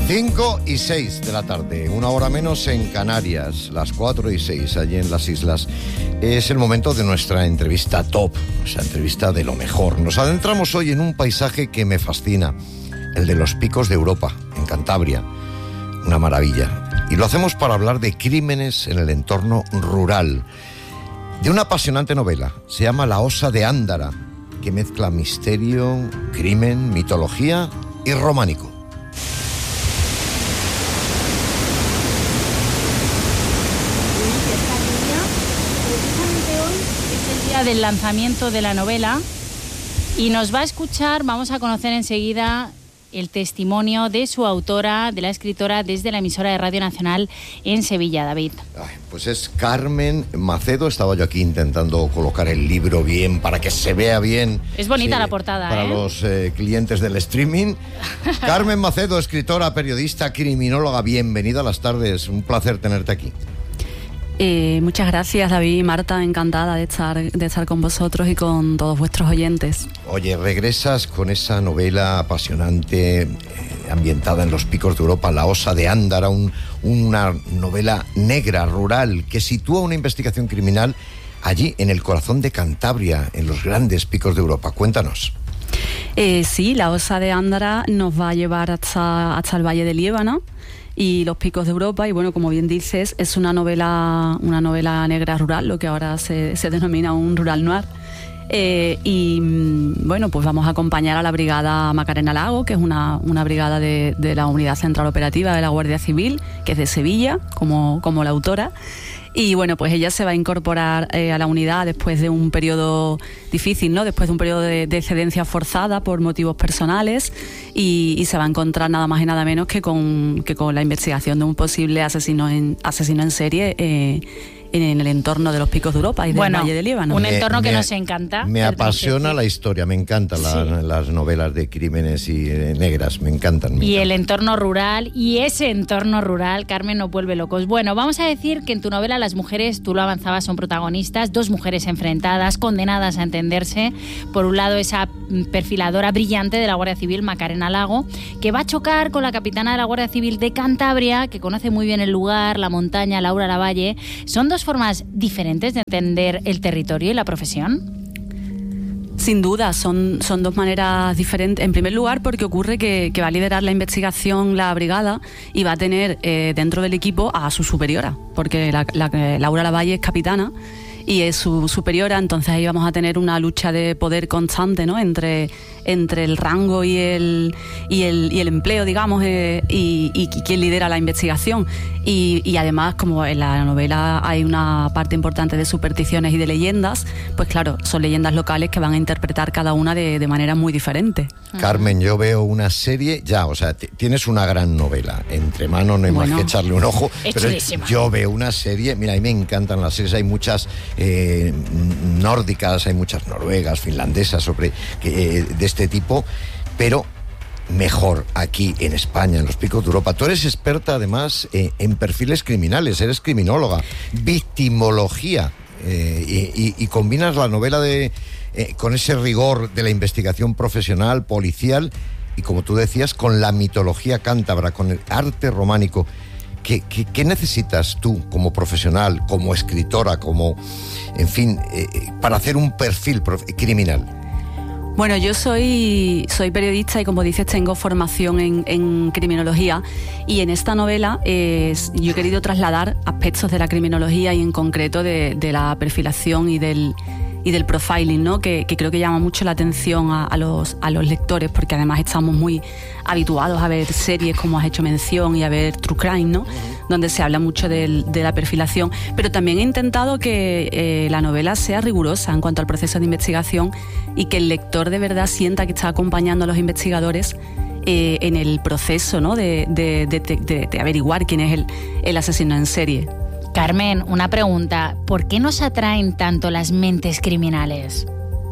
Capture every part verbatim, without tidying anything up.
cinco y seis de la tarde, una hora menos en Canarias, las cuatro y seis allí en las islas. Es el momento de nuestra entrevista top, o sea, entrevista de lo mejor. Nos adentramos hoy en un paisaje que me fascina, el de los picos de Europa, en Cantabria. Una maravilla. Y lo hacemos para hablar de crímenes en el entorno rural, de una apasionante novela. Se llama La Osa de Ándara, que mezcla misterio, crimen, mitología y románico. Del lanzamiento de la novela y nos va a escuchar, vamos a conocer enseguida el testimonio de su autora, de la escritora, desde la emisora de Radio Nacional en Sevilla, David. Ay, pues es Carmen Macedo. Estaba yo aquí intentando colocar el libro bien para que se vea bien. Es bonita sí, la portada, para ¿eh? los eh, clientes del streaming. Carmen Macedo, escritora, periodista, criminóloga. Bienvenida a las tardes. Un placer tenerte aquí. Eh, muchas gracias, David y Marta, encantada de estar, de estar con vosotros y con todos vuestros oyentes. Oye, regresas con esa novela apasionante, eh, ambientada en los picos de Europa, La Osa de Ándara, un, una novela negra, rural, que sitúa una investigación criminal allí, en el corazón de Cantabria, en los grandes picos de Europa. Cuéntanos. Eh, sí, La Osa de Ándara nos va a llevar hasta, hasta el Valle de Liébana y los picos de Europa, y bueno, como bien dices, es una novela una novela negra rural, lo que ahora se, se denomina un rural noir. Eh, y bueno, pues vamos a acompañar a la brigada Macarena Lago, que es una, una brigada de, de la Unidad Central Operativa de la Guardia Civil, que es de Sevilla, como, como la autora. Y bueno, pues ella se va a incorporar eh, a la unidad después de un periodo difícil, ¿no? Después de un periodo de, de excedencia forzada por motivos personales, y, y se va a encontrar nada más y nada menos que con, que con la investigación de un posible asesino en, asesino en serie eh, en el entorno de los picos de Europa y del bueno, Valle de Líbano. Un entorno me, que me, nos encanta. Me apasiona sí. la historia, me encantan la, sí. las novelas de crímenes y eh, negras, me encantan. Me y encantan. El entorno rural, y ese entorno rural, Carmen, nos vuelve locos. Bueno, vamos a decir que en tu novela las mujeres, tú lo avanzabas, son protagonistas, dos mujeres enfrentadas, condenadas a entenderse. Por un lado, esa perfiladora brillante de la Guardia Civil, Macarena Lago, que va a chocar con la capitana de la Guardia Civil de Cantabria, que conoce muy bien el lugar, la montaña, Laura Lavalle. Son dos formas diferentes de entender el territorio y la profesión. Sin duda, son, son dos maneras diferentes. En primer lugar, porque ocurre que, que va a liderar la investigación la brigada y va a tener eh, dentro del equipo a su superiora, porque la, la, Laura Lavalle es capitana y es su superiora, entonces ahí vamos a tener una lucha de poder constante, ¿no? entre, entre el rango y el, y el, y el empleo, digamos, eh, y, y, y quién lidera la investigación. Y, y además, como en la novela hay una parte importante de supersticiones y de leyendas, pues claro, son leyendas locales que van a interpretar cada una de, de manera muy diferente. Carmen, yo veo una serie ya, o sea, t- tienes una gran novela entre manos, no hay bueno, más que echarle un ojo, pero yo veo una serie, mira, a mí me encantan las series, hay muchas eh, nórdicas, hay muchas noruegas, finlandesas, sobre eh, de este tipo, pero mejor aquí en España, en los picos de Europa. Tú eres experta además eh, en perfiles criminales, eres criminóloga, victimología, eh, y, y, y combinas la novela de eh, con ese rigor de la investigación profesional, policial, y como tú decías, con la mitología cántabra, con el arte románico. ¿Qué, qué, qué necesitas tú como profesional, como escritora, como, en fin, eh, para hacer un perfil prof- criminal? Bueno, yo soy, soy periodista y, como dices, tengo formación en, en criminología, y en esta novela eh, yo he querido trasladar aspectos de la criminología y en concreto de, de la perfilación y del, y del profiling, ¿no? que, que creo que llama mucho la atención a, a, los, a los lectores, porque además estamos muy habituados a ver series, como has hecho mención, y a ver True Crime, ¿no? Donde se habla mucho de, de la perfilación, pero también he intentado que eh, la novela sea rigurosa en cuanto al proceso de investigación y que el lector de verdad sienta que está acompañando a los investigadores eh, en el proceso, ¿no? de, de, de, de, de averiguar quién es el, el asesino en serie. Carmen, una pregunta, ¿por qué nos atraen tanto las mentes criminales?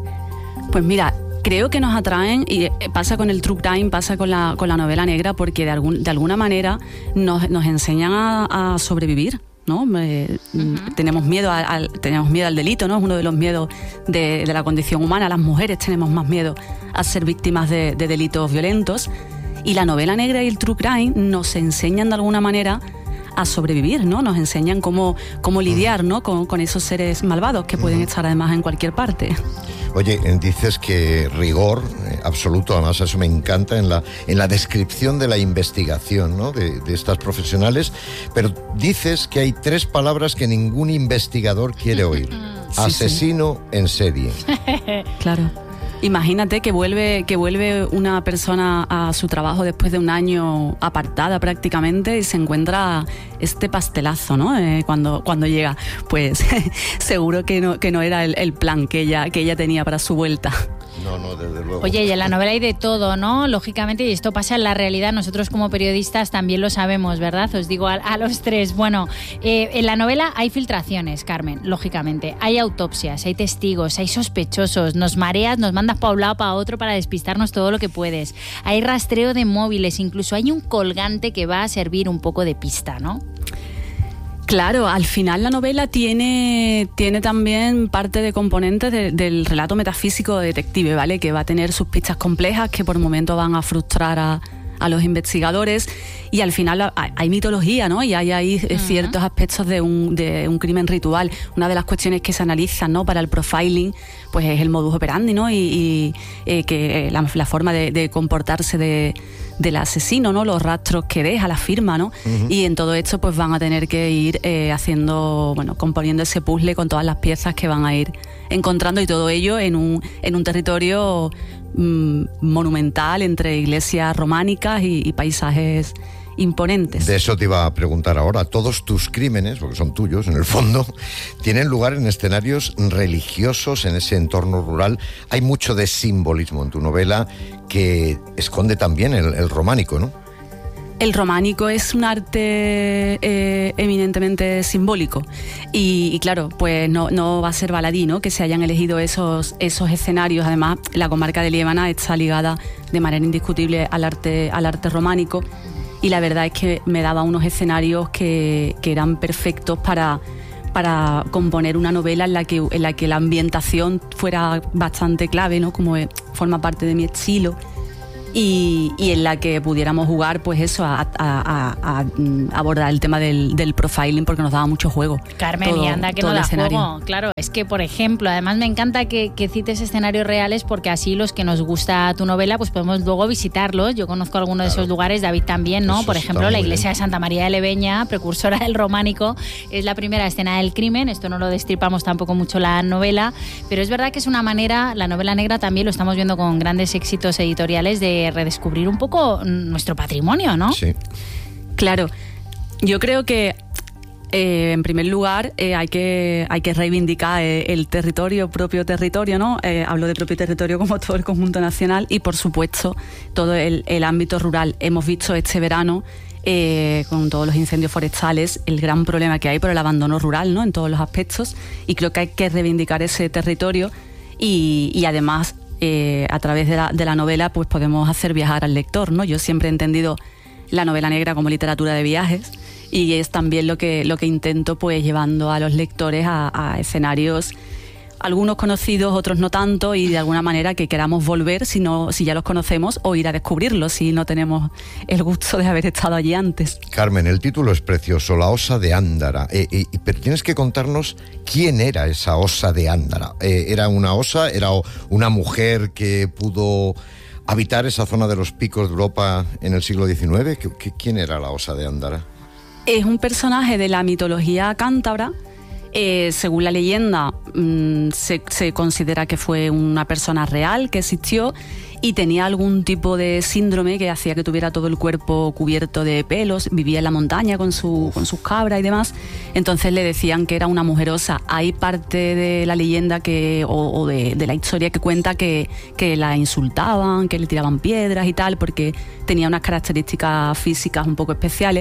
Pues mira, creo que nos atraen, y pasa con el true crime, pasa con la, con la novela negra, porque de, algún, de alguna manera nos, nos enseñan a, a sobrevivir, ¿no? Eh, uh-huh. tenemos, miedo a, al, tenemos miedo al delito, ¿no? Es uno de los miedos de, de la condición humana. Las mujeres tenemos más miedo a ser víctimas de, de delitos violentos. Y la novela negra y el true crime nos enseñan de alguna manera a sobrevivir, ¿no? Nos enseñan cómo, cómo lidiar, ¿no? con, con esos seres malvados que pueden estar además en cualquier parte. Oye, dices que rigor eh, absoluto, además eso me encanta en la, en la descripción de la investigación, ¿no? de, de estas profesionales, pero dices que hay tres palabras que ningún investigador quiere oír. Sí, asesino sí. en serie. Claro. Imagínate que vuelve, que vuelve una persona a su trabajo después de un año apartada prácticamente y se encuentra este pastelazo, ¿no? Eh, cuando, cuando llega, pues seguro que no, que no era el, el plan que ella, que ella tenía para su vuelta. No, no, desde luego. Oye, y en la novela hay de todo, ¿no? Lógicamente, y esto pasa en la realidad, nosotros como periodistas también lo sabemos, ¿verdad? Os digo a, a los tres. Bueno, eh, en la novela hay filtraciones, Carmen, lógicamente. Hay autopsias, hay testigos, hay sospechosos. Nos mareas, nos mandas para un lado, para otro para despistarnos todo lo que puedes. Hay rastreo de móviles, incluso hay un colgante que va a servir un poco de pista, ¿no? Claro, al final la novela tiene, tiene también parte de componentes de, del relato metafísico de detective, ¿vale? Que va a tener sus pistas complejas que por momentos van a frustrar a, a los investigadores y al final hay, hay mitología, ¿no? Y hay ahí uh-huh. ciertos aspectos de un, de un crimen ritual. Una de las cuestiones que se analizan, ¿no? Para el profiling, pues es el modus operandi, ¿no? Y, y eh, que la, la forma de, de comportarse de del asesino, ¿no? Los rastros que deja, la firma, ¿no? Uh-huh. Y en todo esto pues van a tener que ir eh, haciendo, bueno, componiendo ese puzzle con todas las piezas que van a ir encontrando y todo ello en un, en un territorio mmm, monumental entre iglesias románicas y, y paisajes imponentes. De eso te iba a preguntar ahora. Todos tus crímenes, porque son tuyos en el fondo, tienen lugar en escenarios religiosos, en ese entorno rural. Hay mucho de simbolismo en tu novela que esconde también el, el románico, ¿no? El románico es un arte eh, eminentemente simbólico y, y claro, pues no, no va a ser baladí, ¿no? Que se hayan elegido esos, esos escenarios. Además, la comarca de Liébana está ligada de manera indiscutible al arte, al arte románico. Y la verdad es que me daba unos escenarios que, que eran perfectos para, para componer una novela en la que, en la que la ambientación fuera bastante clave, ¿no? Como forma parte de mi estilo. Y, y en la que pudiéramos jugar, pues eso, a, a, a, a abordar el tema del, del profiling, porque nos daba mucho juego. Carmen, todo, y anda que no da juego. Claro, es que, por ejemplo, además me encanta que, que cites escenarios reales, porque así los que nos gusta tu novela, pues podemos luego visitarlos. Yo conozco algunos claro. de esos lugares, David también, ¿no? Eso por ejemplo, la iglesia bien. de Santa María de Leveña, precursora del románico, es la primera escena del crimen. Esto no lo destripamos tampoco mucho la novela, pero es verdad que es una manera, la novela negra también lo estamos viendo con grandes éxitos editoriales, de redescubrir un poco nuestro patrimonio, ¿no? Sí. Claro. Yo creo que eh, en primer lugar eh, hay que hay que reivindicar eh, el territorio, propio territorio, ¿no? Eh, hablo de propio territorio como todo el conjunto nacional y por supuesto todo el, el ámbito rural. Hemos visto este verano eh, con todos los incendios forestales el gran problema que hay por el abandono rural, ¿no? En todos los aspectos, y creo que hay que reivindicar ese territorio y, y además Eh, a través de la, de la novela pues podemos hacer viajar al lector, ¿no? Yo siempre he entendido la novela negra como literatura de viajes y es también lo que, lo que intento, pues llevando a los lectores a, a escenarios, algunos conocidos, otros no tanto, y de alguna manera que queramos volver si, no, si ya los conocemos, o ir a descubrirlos si no tenemos el gusto de haber estado allí antes. Carmen, el título es precioso, La osa de Ándara, eh, eh, pero tienes que contarnos quién era esa osa de Ándara. Eh, ¿Era una osa? ¿Era una mujer que pudo habitar esa zona de los picos de Europa en el siglo diecinueve? ¿Quién era la osa de Ándara? Es un personaje de la mitología cántabra. Eh, según la leyenda, mmm, se, se considera que fue una persona real que existió y tenía algún tipo de síndrome que hacía que tuviera todo el cuerpo cubierto de pelos, vivía en la montaña con, su, con sus cabras y demás. Entonces le decían que era una mujer osa. Hay parte de la leyenda que, o, o de, de la historia que cuenta que, que la insultaban, que le tiraban piedras y tal, porque tenía unas características físicas un poco especiales.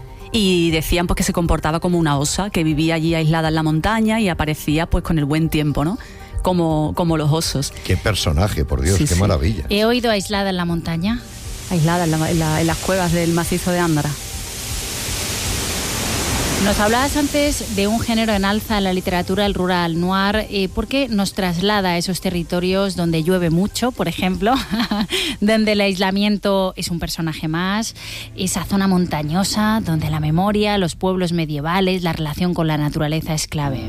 Y decían pues que se comportaba como una osa, que vivía allí aislada en la montaña y aparecía pues con el buen tiempo, ¿no? Como, como los osos. Qué personaje, por Dios, sí, qué sí. maravilla. He oído aislada en la montaña. Aislada en, la, en, la, en las cuevas del macizo de Ándara. Nos hablabas antes de un género en alza en la literatura, el rural noir, eh, porque nos traslada a esos territorios donde llueve mucho, por ejemplo, donde el aislamiento es un personaje más, esa zona montañosa donde la memoria, los pueblos medievales, la relación con la naturaleza es clave.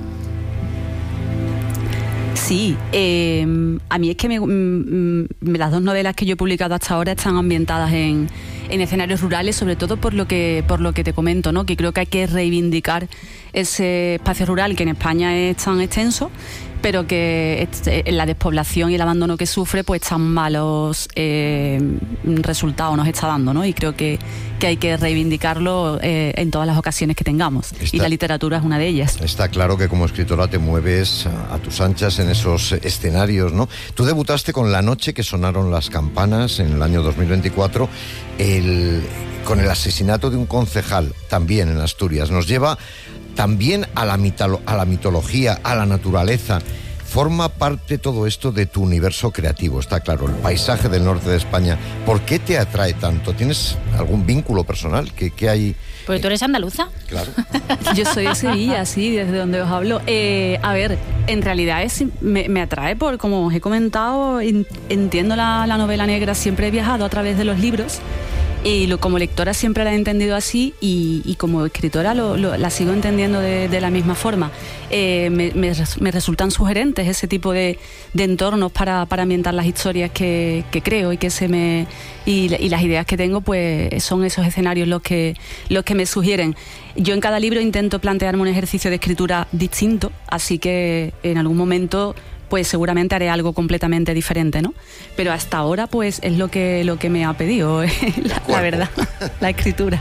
Sí, eh, a mí es que me, mm, las dos novelas que yo he publicado hasta ahora están ambientadas en, en escenarios rurales, sobre todo por lo que por lo que te comento, ¿no? Que creo que hay que reivindicar ese espacio rural que en España es tan extenso, pero que la despoblación y el abandono que sufre, pues tan malos eh, resultados nos está dando, ¿no? Y creo que, que hay que reivindicarlo eh, en todas las ocasiones que tengamos. Está, y la literatura es una de ellas. Está claro que como escritora te mueves a, a tus anchas en esos escenarios, ¿no? Tú debutaste con La noche que sonaron las campanas en el año dos mil veinticuatro, el, con el asesinato de un concejal, también en Asturias. Nos lleva también a la, mitolo- a la mitología, a la naturaleza. Forma parte todo esto de tu universo creativo, está claro, el paisaje del norte de España. ¿Por qué te atrae tanto? ¿Tienes algún vínculo personal? ¿Qué, qué hay? Porque tú eres andaluza. Claro. Yo soy de Sevilla, sí, desde donde os hablo. Eh, a ver, en realidad es, me, me atrae por, como os he comentado, in, entiendo la, la novela negra, siempre he viajado a través de los libros. Y lo, como lectora siempre la he entendido así y, y como escritora lo, lo, la sigo entendiendo de, de la misma forma. Eh, me, me, me resultan sugerentes ese tipo de, de entornos para, para ambientar las historias que, que creo y que se me y, y las ideas que tengo, pues son esos escenarios los que, los que me sugieren. Yo en cada libro intento plantearme un ejercicio de escritura distinto, así que en algún momento pues seguramente haré algo completamente diferente, ¿no? Pero hasta ahora, pues, es lo que, lo que me ha pedido, la, la verdad, la escritura.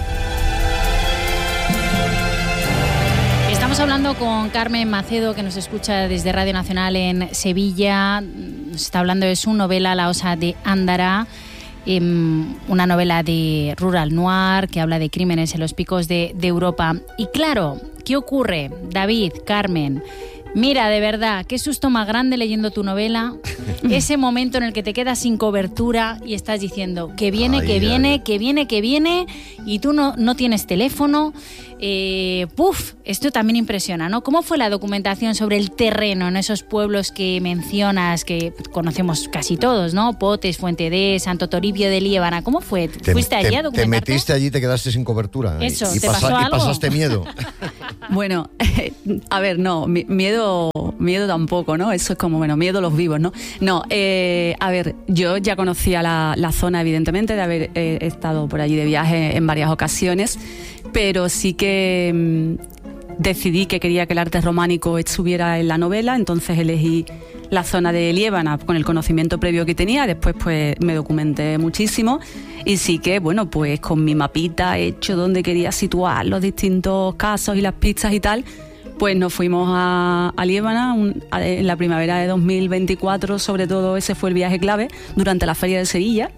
Estamos hablando con Carmen Macedo, que nos escucha desde Radio Nacional en Sevilla. Nos está hablando de su novela La osa de Ándara, eh, una novela de rural noir que habla de crímenes en los picos de, de Europa. Y claro, ¿qué ocurre? David, Carmen... Mira, de verdad, qué susto más grande leyendo tu novela, ese momento en el que te quedas sin cobertura y estás diciendo que viene, ay, que viene, ay. que viene, que viene, y tú no, no tienes teléfono. Eh, puf, esto también impresiona, ¿no? ¿Cómo fue la documentación sobre el terreno en esos pueblos que mencionas, que conocemos casi todos, ¿no? Potes, Fuente D, Santo Toribio de Liébana. ¿Cómo fue? Te, ¿Fuiste allí te, a documentarte? Te metiste allí y te quedaste sin cobertura. Eso, y, ¿te pasa, pasó algo? Y pasaste miedo. Bueno, eh, a ver, no, miedo, miedo tampoco, ¿no? Eso es como, bueno, miedo los vivos, ¿no? No, eh, a ver, yo ya conocía la, la zona, evidentemente, de haber eh, estado por allí de viaje en varias ocasiones, pero sí que mmm, decidí que quería que el arte románico estuviera en la novela, entonces elegí la zona de Liébana con el conocimiento previo que tenía. Después pues me documenté muchísimo y sí que, bueno, pues con mi mapita hecho donde quería situar los distintos casos y las pistas y tal, pues nos fuimos a, a Liébana un, a, en la primavera de dos mil veinticuatro, sobre todo ese fue el viaje clave durante la Feria de Sevilla.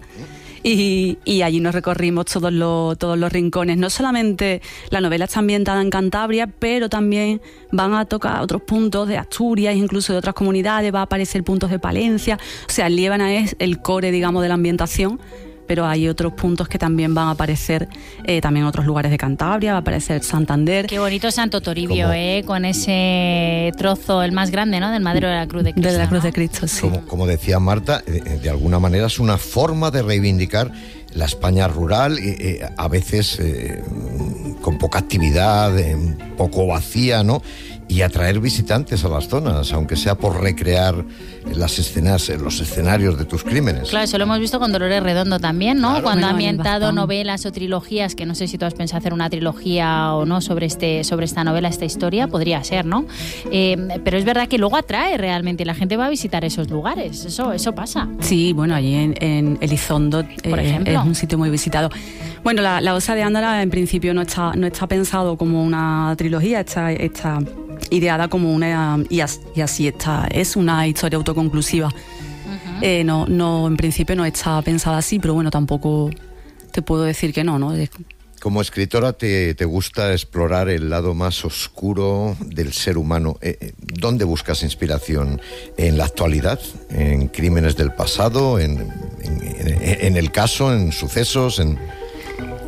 Y, y allí nos recorrimos todos los, todos los rincones. No solamente la novela está ambientada en Cantabria, pero también van a tocar otros puntos de Asturias, incluso de otras comunidades, va a aparecer puntos de Palencia. O sea, Liébana es el core, digamos, de la ambientación, pero hay otros puntos que también van a aparecer, eh, también otros lugares de Cantabria, va a aparecer Santander. Qué bonito Santo Toribio, eh, con ese trozo, el más grande, ¿no?, del madero de la Cruz de Cristo. De la Cruz ¿no? de Cristo, sí. Como, como decía Marta, de, de alguna manera es una forma de reivindicar la España rural, eh, eh, a veces eh, con poca actividad, eh, un poco vacía, ¿no? Y atraer visitantes a las zonas, aunque sea por recrear las escenas, los escenarios de tus crímenes. Claro, eso lo hemos visto con Dolores Redondo también, ¿no? Claro. Cuando ha ambientado novelas o trilogías, que no sé si tú has pensado hacer una trilogía o no sobre este, sobre esta novela, esta historia, podría ser, ¿no? Eh, pero es verdad que luego atrae realmente, la gente va a visitar esos lugares, eso, eso pasa. Sí, bueno, allí en, en Elizondo, por eh, ejemplo, es un sitio muy visitado. Bueno, la, la Osa de Ándara en principio no está, no está pensado como una trilogía, está, está ideada como una, y así, y así está, es una historia autoconclusiva. Uh-huh. eh, no, no, en principio no está pensada así, pero bueno, tampoco te puedo decir que no, ¿no? Como escritora te, te gusta explorar el lado más oscuro del ser humano. Eh, ¿Dónde buscas inspiración? ¿En la actualidad? ¿En crímenes del pasado? ¿En, en, en, en el caso? ¿En sucesos? En...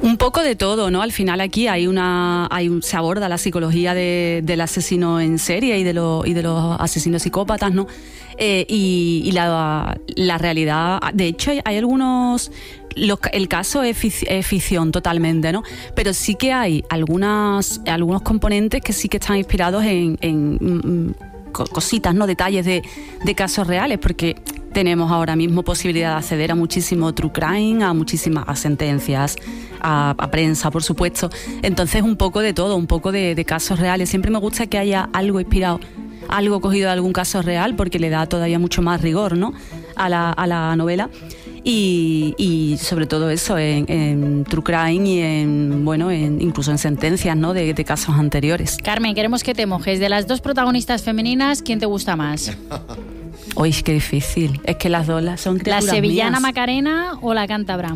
Un poco de todo, ¿no? Al final aquí hay una, hay un, se aborda la psicología de, del asesino en serie y de los y de los asesinos psicópatas, ¿no? Eh, y y la, la realidad, de hecho hay, hay algunos, los, el caso es, fic, es ficción totalmente, ¿no? Pero sí que hay algunas, algunos componentes que sí que están inspirados en, en cositas, ¿no? Detalles de, de casos reales, porque tenemos ahora mismo posibilidad de acceder a muchísimo true crime, a muchísimas a sentencias, a, a prensa, por supuesto. Entonces, un poco de todo, un poco de, de casos reales. Siempre me gusta que haya algo inspirado, algo cogido de algún caso real, porque le da todavía mucho más rigor, ¿no? a, la, a la novela. Y, y sobre todo eso en, en true crime y en, bueno, en, incluso en sentencias, ¿no? de, de casos anteriores. Carmen, queremos que te mojes. De las dos protagonistas femeninas, ¿quién te gusta más? Uy, qué difícil. Es que las dos son criaturas ¿La sevillana mías. Macarena o la cántabra?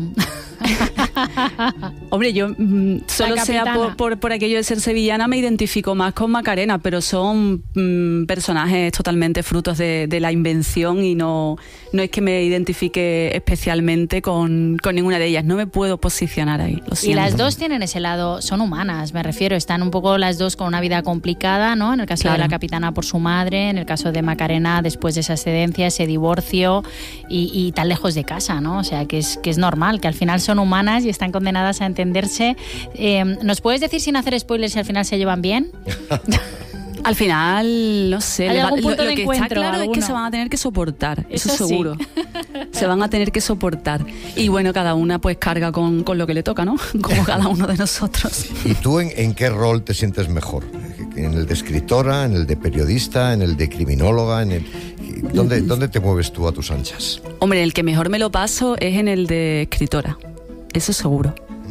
Hombre, yo mmm, solo sea por, por, por aquello de ser sevillana me identifico más con Macarena, pero son mmm, personajes totalmente frutos de, de la invención y no, no es que me identifique especialmente con, con ninguna de ellas. No me puedo posicionar ahí, lo siento. Y las dos tienen ese lado, son humanas, me refiero, están un poco las dos con una vida complicada, ¿no? En el caso claro. de la capitana por su madre, en el caso de Macarena después de esa excedencia, ese divorcio y, y tan lejos de casa, ¿no? O sea, que es, que es normal, que al final son humanas y están condenadas a entenderse. Eh, ¿Nos puedes decir sin hacer spoilers si al final se llevan bien? Al final, no sé. ¿Hay algún punto lo, lo de que encuentro, está claro alguno? es que se van a tener que soportar, eso, eso seguro. Sí. Se van a tener que soportar. Y bueno, cada una pues carga con, con lo que le toca, ¿no? Como cada uno de nosotros. ¿Y tú en, en qué rol te sientes mejor? ¿En el de escritora, en el de periodista, en el de criminóloga? En el... ¿Dónde, ¿Dónde te mueves tú a tus anchas? Hombre, el que mejor me lo paso es en el de escritora, eso seguro.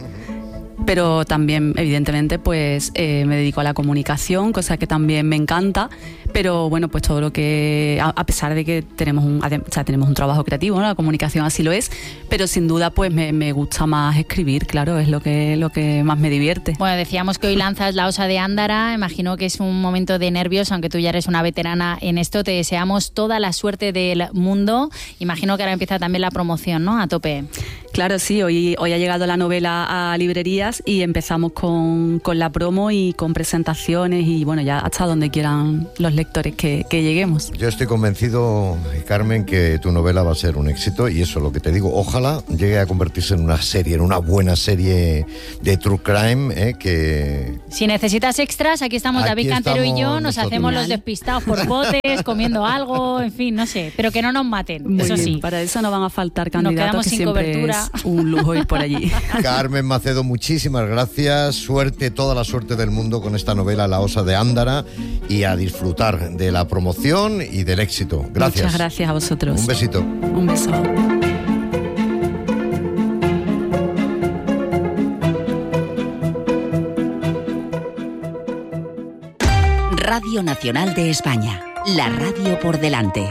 Pero también, evidentemente, pues eh, me dedico a la comunicación, cosa que también me encanta. Pero bueno, pues todo lo que, a, a pesar de que tenemos un, o sea, tenemos un trabajo creativo, ¿no? La comunicación así lo es, pero sin duda pues me, me gusta más escribir, claro, es lo que, lo que más me divierte. Bueno, decíamos que hoy lanzas La Osa de Ándara, imagino que es un momento de nervios, aunque tú ya eres una veterana en esto, te deseamos toda la suerte del mundo. Imagino que ahora empieza también la promoción, ¿no? A tope. Claro, sí, hoy, hoy ha llegado la novela a librerías y empezamos con, con la promo y con presentaciones y bueno, ya hasta donde quieran los lectores que, que lleguemos. Yo estoy convencido, Carmen, que tu novela va a ser un éxito y eso es lo que te digo. Ojalá llegue a convertirse en una serie, en una buena serie de true crime, ¿eh? que... Si necesitas extras, aquí estamos aquí David Cantero y yo, nos nosotros. hacemos los despistados por botes, comiendo algo, en fin, no sé, pero que no nos maten, Muy eso bien, sí. Para eso no van a faltar candidatos, nos quedamos que sin siempre cobertura. Es un lujo ir por allí. Carmen Macedo, muchísimas gracias, suerte, toda la suerte del mundo con esta novela La Osa de Ándara y a disfrutar de la promoción y del éxito. Gracias. Muchas gracias a vosotros. Un besito. Un beso. Radio Nacional de España, la radio por delante.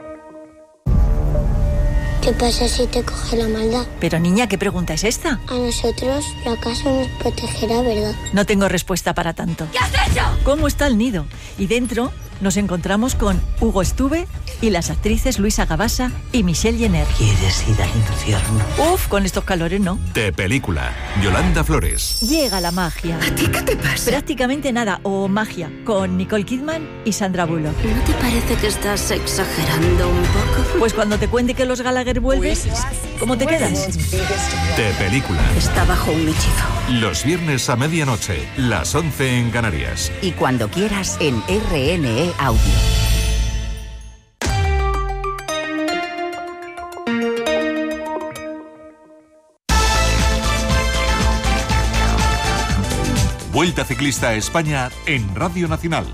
¿Qué pasa si te coge la maldad? Pero niña, ¿qué pregunta es esta? A nosotros la casa nos protegerá, ¿verdad? No tengo respuesta para tanto. ¿Qué has hecho? ¿Cómo está el nido? Y dentro nos encontramos con Hugo Estuve y las actrices Luisa Gabasa y Michelle Jenner. ¿Quieres ir al infierno? Uf, con estos calores no. De película, Yolanda Flores. Llega la magia. ¿A ti qué te pasa? Prácticamente nada, o magia, con Nicole Kidman y Sandra Bullock. ¿No te parece que estás exagerando un poco? Pues cuando te cuente que los Gallagher vuelven, ¿cómo te quedas? De película. Está bajo un hechizo. Los viernes a medianoche, las once en Canarias. Y cuando quieras en R N E Audio. Vuelta Ciclista a España en Radio Nacional.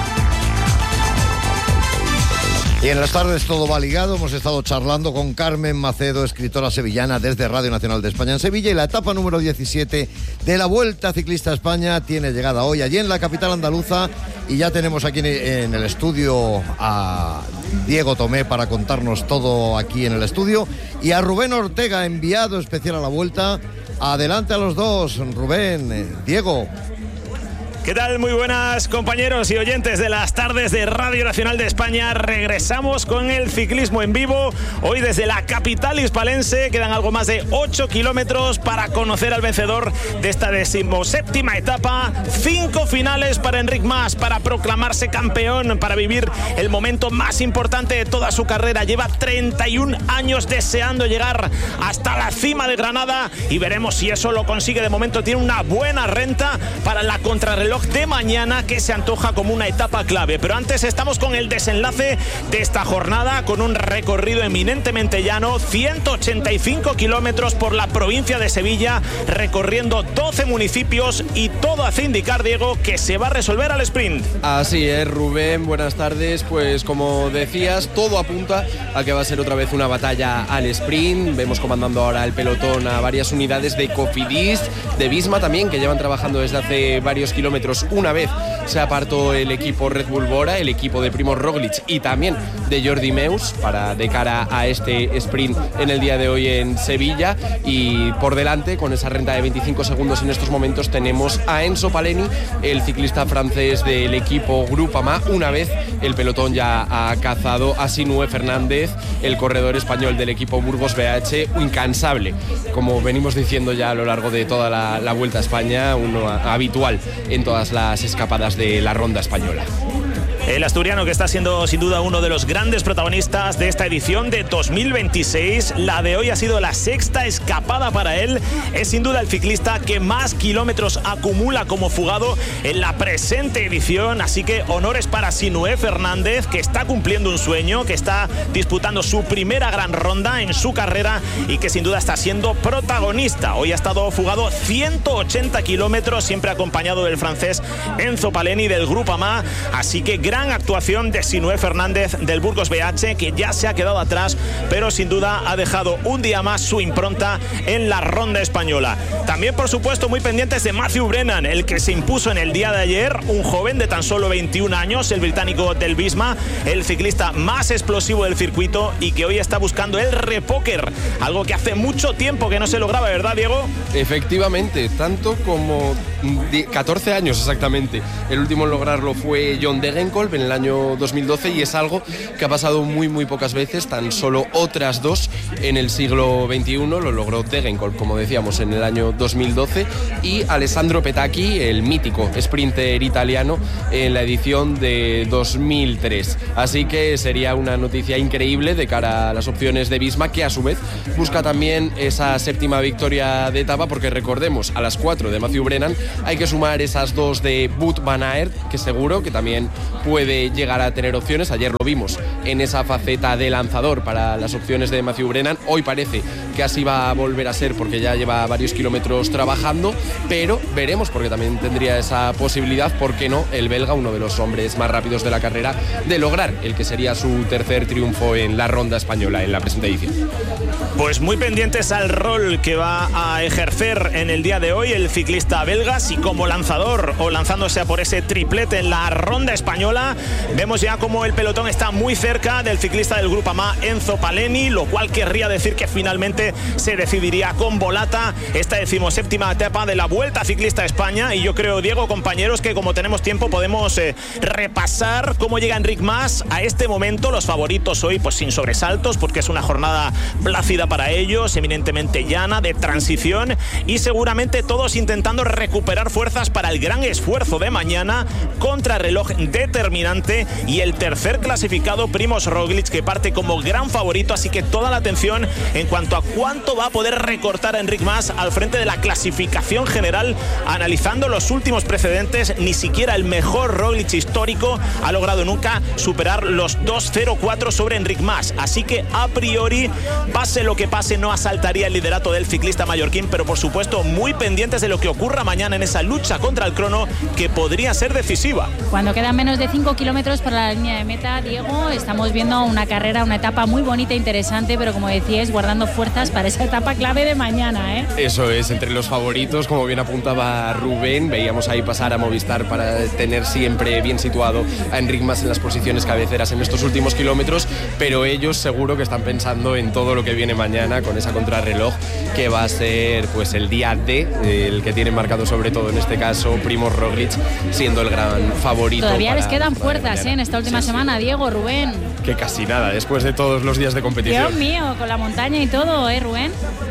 Y en las tardes todo va ligado. Hemos estado charlando con Carmen Macedo, escritora sevillana desde Radio Nacional de España en Sevilla. Y la etapa número diecisiete de la Vuelta Ciclista a España tiene llegada hoy allí en la capital andaluza. Y ya tenemos aquí en el estudio a Diego Tomé para contarnos todo aquí en el estudio. Y a Rubén Ortega, enviado especial a la Vuelta. Adelante a los dos, Rubén, Diego. ¿Qué tal? Muy buenas, compañeros y oyentes de las tardes de Radio Nacional de España. Regresamos con el ciclismo en vivo. Hoy desde la capital hispalense quedan algo más de ocho kilómetros para conocer al vencedor de esta decimoséptima etapa. Cinco finales para Enric Mas, para proclamarse campeón, para vivir el momento más importante de toda su carrera. Lleva treinta y un años deseando llegar hasta la cima de Granada y veremos si eso lo consigue. De momento tiene una buena renta para la contrarreloj de mañana, que se antoja como una etapa clave. Pero antes estamos con el desenlace de esta jornada, con un recorrido eminentemente llano, ciento ochenta y cinco kilómetros por la provincia de Sevilla, recorriendo doce municipios, y todo hace indicar, Diego, que se va a resolver al sprint. Así es, Rubén, buenas tardes. Pues como decías, todo apunta a que va a ser otra vez una batalla al sprint. Vemos comandando ahora el pelotón a varias unidades de Cofidis, de Visma también, que llevan trabajando desde hace varios kilómetros. Una vez se apartó el equipo Red Bull Bora, el equipo de Primož Roglič y también de Jordi Meus, para de cara a este sprint en el día de hoy en Sevilla. Y por delante, con esa renta de veinticinco segundos en estos momentos, tenemos a Enzo Paleni, el ciclista francés del equipo Groupama. Una vez el pelotón ya ha cazado a Sinue Fernández, el corredor español del equipo Burgos B H, incansable, como venimos diciendo ya a lo largo de toda la, la Vuelta a España, uno habitual en todas las escapadas de la ronda española. El asturiano, que está siendo sin duda uno de los grandes protagonistas de esta edición de dos mil veintiséis. La de hoy ha sido la sexta escapada para él. Es sin duda el ciclista que más kilómetros acumula como fugado en la presente edición. Así que honores para Sinue Fernández, que está cumpliendo un sueño, que está disputando su primera gran ronda en su carrera y que sin duda está siendo protagonista. Hoy ha estado fugado ciento ochenta kilómetros, siempre acompañado del francés Enzo Paleni del Groupama. Así que gran actuación de Sinue Fernández del Burgos B H, que ya se ha quedado atrás, pero sin duda ha dejado un día más su impronta en la ronda española. También, por supuesto, muy pendientes de Matthew Brennan, el que se impuso en el día de ayer, un joven de tan solo veintiún años, el británico del Visma, el ciclista más explosivo del circuito y que hoy está buscando el repóker, algo que hace mucho tiempo que no se lograba, ¿verdad, Diego? Efectivamente, tanto como catorce años exactamente. El último en lograrlo fue John Degenkolb en el año dos mil doce, y es algo que ha pasado muy muy pocas veces, tan solo otras dos en el siglo veintiuno. Lo logró Degenkolb, como decíamos, en el año dos mil doce, y Alessandro Petacchi, el mítico sprinter italiano, en la edición de dos mil tres. Así que sería una noticia increíble de cara a las opciones de Visma, que a su vez busca también esa séptima victoria de etapa, porque recordemos, a las cuatro de Matthew Brennan hay que sumar esas dos de Wout van Aert, que seguro que también puede llegar a tener opciones. Ayer lo vimos en esa faceta de lanzador para las opciones de Matthew Brennan. Hoy parece que así va a volver a ser, porque ya lleva varios kilómetros trabajando, pero veremos, porque también tendría esa posibilidad, ¿por qué no?, el belga, uno de los hombres más rápidos de la carrera, de lograr el que sería su tercer triunfo en la ronda española en la presente edición. Pues muy pendientes al rol que va a ejercer en el día de hoy el ciclista belga, si como lanzador o lanzándose a por ese triplete en la ronda española. Vemos ya como el pelotón está muy cerca del ciclista del Groupama, Enzo Paleni, lo cual querría decir que finalmente se decidiría con volata esta decimoséptima etapa de la Vuelta Ciclista a España. Y yo creo, Diego, compañeros, que como tenemos tiempo podemos eh, repasar cómo llega Enric Mas a este momento. Los favoritos hoy, pues sin sobresaltos, porque es una jornada plácida para ellos, eminentemente llana, de transición, y seguramente todos intentando recuperar fuerzas para el gran esfuerzo de mañana, contrarreloj determinante, y el tercer clasificado, Primož Roglič, que parte como gran favorito. Así que toda la atención en cuanto a cuánto va a poder recortar a Enric Mas al frente de la clasificación general. Analizando los últimos precedentes, ni siquiera el mejor Roglič histórico ha logrado nunca superar los dos cero cuatro sobre Enric Mas. Así que a priori, pase lo que pase, no asaltaría el liderato del ciclista mallorquín, pero por supuesto muy pendientes de lo que ocurra mañana en esa lucha contra el crono, que podría ser decisiva. Cuando quedan menos de cinco kilómetros para la línea de meta, Diego, estamos viendo una carrera, una etapa muy bonita e interesante, pero como decías, guardando fuerzas para esa etapa clave de mañana, ¿eh? Eso es, entre los favoritos, como bien apuntaba Rubén, veíamos ahí pasar a Movistar para tener siempre bien situado a Enric Mas en las posiciones cabeceras en estos últimos kilómetros, pero ellos seguro que están pensando en todo lo que viene mañana con esa contrarreloj que va a ser pues el día D, el que tiene marcado sobre todo en este caso Primož Roglič, siendo el gran favorito. Todavía les quedan fuerzas, ¿eh? En esta última sí, semana, sí. Diego, Rubén. Que casi nada, después de todos los días de competición. Dios mío, con la montaña y todo, ¿eh, Rubén?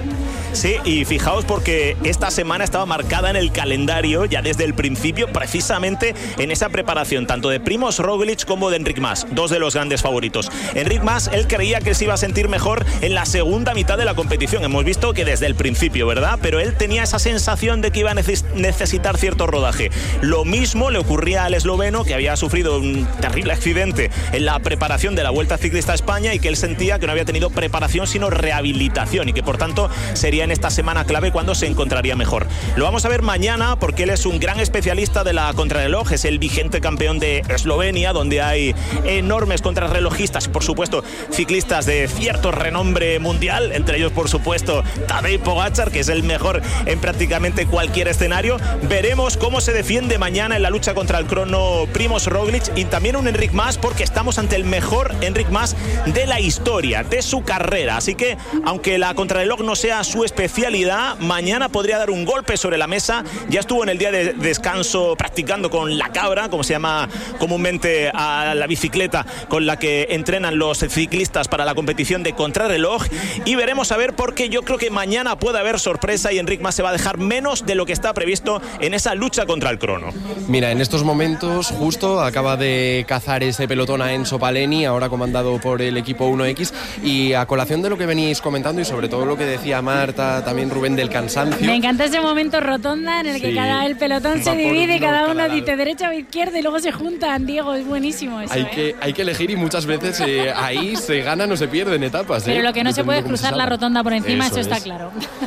Sí, y fijaos porque esta semana estaba marcada en el calendario ya desde el principio, precisamente en esa preparación, tanto de Primož Roglič como de Enric Mas, dos de los grandes favoritos. Enric Mas, él creía que se iba a sentir mejor en la segunda mitad de la competición. Hemos visto que desde el principio, ¿verdad? Pero él tenía esa sensación de que iba a neces- necesitar cierto rodaje. Lo mismo le ocurría al esloveno, que había sufrido un terrible accidente en la preparación de la Vuelta Ciclista a España y que él sentía que no había tenido preparación sino rehabilitación y que por tanto sería en esta semana clave cuando se encontraría mejor. Lo vamos a ver mañana porque él es un gran especialista de la contrarreloj, es el vigente campeón de Eslovenia, donde hay enormes contrarrelojistas y por supuesto ciclistas de cierto renombre mundial, entre ellos por supuesto Tadej Pogačar, que es el mejor en prácticamente cualquier escenario. Veremos cómo se defiende mañana en la lucha contra el crono Primož Roglič y también un Enric Mas, porque estamos ante el mejor Enric Mas de la historia, de su carrera, así que aunque la contrarreloj no sea su especialidad, mañana podría dar un golpe sobre la mesa. Ya estuvo en el día de descanso practicando con la cabra, como se llama comúnmente a la bicicleta con la que entrenan los ciclistas para la competición de contrarreloj, y veremos a ver, porque yo creo que mañana puede haber sorpresa y Enric Mas se va a dejar menos de lo que está previsto en esa lucha contra el crono. Mira, en estos momentos justo acaba de cazar ese pelotón a Enzo Paleni, ahora comandado por el equipo uno equis, y a colación de lo que veníais comentando y sobre todo lo que decía Marta, también Rubén, del cansancio. Me encanta ese momento rotonda en el que sí, cada el pelotón se divide y cada uno cada dice derecha o izquierda y luego se juntan. Diego, es buenísimo eso. Hay, ¿eh? que, hay que elegir y muchas veces eh, ahí se ganan o se pierden etapas. Pero ¿eh? lo que no Depende se puede es cruzar la rotonda por encima, eso, eso está es. claro.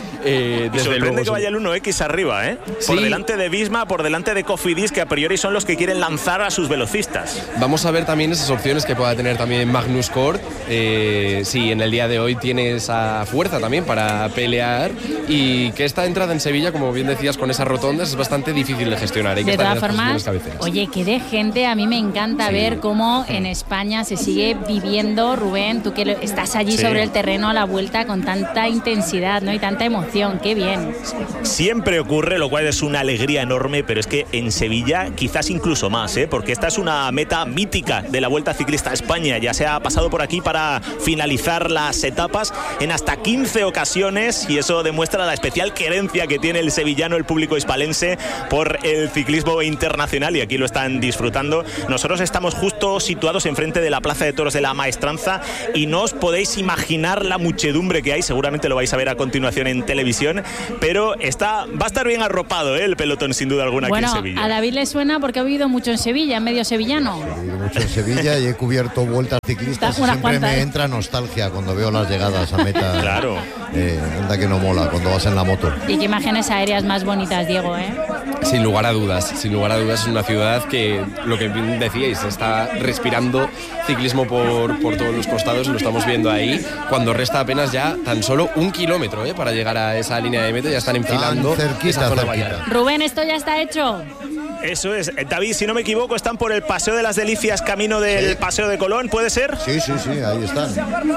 Eh, y sorprende luego, que vaya el uno equis arriba, ¿eh? Por sí. delante de Visma, por delante de Cofidis, que a priori son los que quieren lanzar a sus velocistas. Vamos a ver también esas opciones que pueda tener también Magnus Cort. Eh, sí, en el día de hoy tiene esa fuerza también para pelear, y que esta entrada en Sevilla, como bien decías, con esas rotondas es bastante difícil de gestionar. Hay que de estar todas formas, oye, que de gente, a mí me encanta sí. ver cómo en España se sigue viviendo, Rubén, tú que estás allí sí. sobre el terreno a la vuelta con tanta intensidad, ¿no? Y tanta emoción, qué bien. Siempre ocurre, lo cual es una alegría enorme, pero es que en Sevilla quizás incluso más, ¿eh? Porque esta es una meta mítica de la Vuelta Ciclista a España. Ya se ha pasado por aquí para finalizar las etapas en hasta quince ocasiones, y eso demuestra la especial querencia que tiene el sevillano, el público hispalense, por el ciclismo internacional, y aquí lo están disfrutando. Nosotros estamos justo situados enfrente de la Plaza de Toros de la Maestranza y no os podéis imaginar la muchedumbre que hay. Seguramente lo vais a ver a continuación en televisión, pero está, va a estar bien arropado, ¿eh? El pelotón, sin duda alguna, bueno, aquí en Sevilla. A David le suena porque ha vivido mucho en Sevilla, en medio sevillano. He vivido mucho en Sevilla y he cubierto vueltas ciclistas y siempre cuantas. me entra nostalgia cuando veo las llegadas a meta. Claro. Eh, anda que no mola cuando vas en la moto. Y qué imágenes aéreas más bonitas, Diego, ¿eh? Sin lugar a dudas, sin lugar a dudas es una ciudad que, lo que decíais, está respirando ciclismo por, por todos los costados, lo estamos viendo ahí, cuando resta apenas ya tan solo un kilómetro, ¿eh? Para llegar a esa línea de meta, ya están enfilando tan cerquita, esa zona cerquita. Rubén, esto ya está hecho. Eso es. David, si no me equivoco, están por el Paseo de las Delicias, camino del sí. Paseo de Colón, ¿puede ser? Sí, sí, sí, ahí están.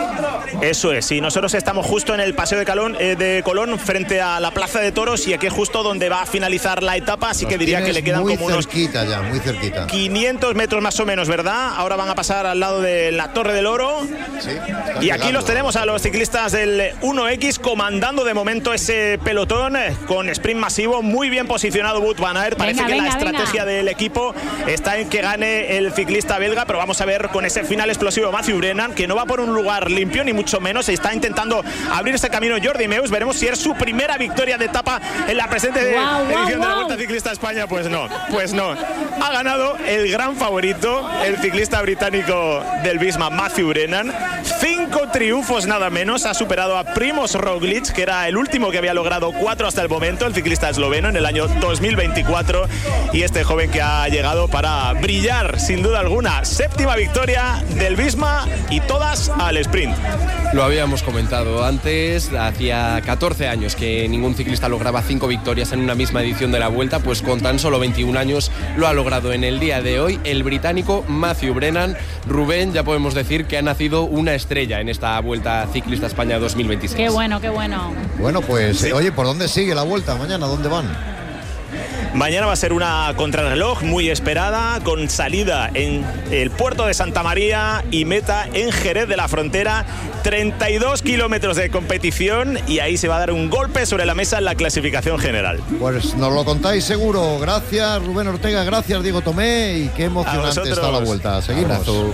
Eso es, sí, nosotros estamos justo en el Paseo de Colón, eh, de Colón, frente a la Plaza de Toros, y aquí es justo donde va a finalizar la etapa, así Los que diría que le quedan muy como unos cerquita ya, muy cerquita. quinientos metros más o menos, ¿verdad? Ahora van a pasar al lado de la Torre del Oro. Sí, y llegando. Aquí los tenemos a los ciclistas del uno equis comandando de momento ese pelotón eh, con sprint masivo, muy bien posicionado Wout van Aert. Parece venga, que venga, la estrategia venga. del equipo está en que gane el ciclista belga, pero vamos a ver con ese final explosivo Mathieu Brennan, que no va por un lugar limpio ni mucho menos, está intentando abrir ese camino Jordi Meus. Veremos si es su primera victoria de etapa en la presente wow, edición wow, de la Vuelta Ciclista a España. Pues no, pues no, ha ganado el gran favorito, el ciclista británico del Visma, Mathieu Brennan. Cinco triunfos nada menos, ha superado a Primož Roglič, que era el último que había logrado cuatro hasta el momento, el ciclista esloveno, en el año dos mil veinticuatro, y es este joven que ha llegado para brillar, sin duda alguna. Séptima victoria del Visma y todas al sprint. Lo habíamos comentado antes, hacía catorce años que ningún ciclista lograba cinco victorias en una misma edición de la Vuelta, pues con tan solo veintiún años lo ha logrado en el día de hoy el británico Matthew Brennan. Rubén, ya podemos decir que ha nacido una estrella en esta Vuelta Ciclista España dos mil veintiséis. Qué bueno, qué bueno. Bueno, pues, sí. Oye, ¿por dónde sigue la Vuelta mañana? ¿Dónde van? Mañana va a ser una contrarreloj muy esperada, con salida en el puerto de Santa María y meta en Jerez de la Frontera. treinta y dos kilómetros de competición y ahí se va a dar un golpe sobre la mesa en la clasificación general. Pues nos lo contáis seguro. Gracias, Rubén Ortega, gracias, Diego Tomé, y qué emocionante está la Vuelta. Seguimos. Abrazo.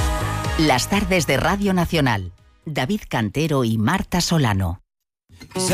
Las tardes de Radio Nacional. David Cantero y Marta Solano.